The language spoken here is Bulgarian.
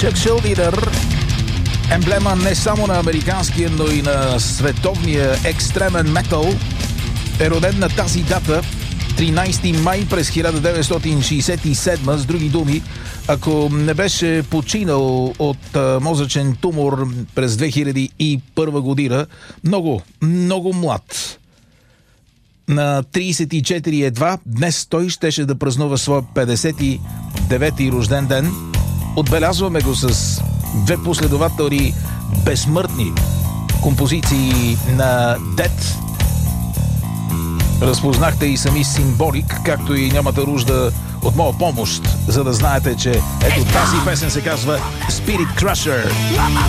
Чък Шилдинър, емблема не само на американския, но и на световния екстремен метал, е роден на тази дата, 13 май през 1967. С други думи, ако не беше починал от мозъчен тумор през 2001 година, много млад. На 34 едва, днес той щеше да празнува своя 59-ти рожден ден. Отбелязваме го с две последователни безсмъртни композиции на Dead. Разпознахте и сами Символик, както и нямате нужда от моя помощ, за да знаете, че ето тази песен се казва Spirit Crusher.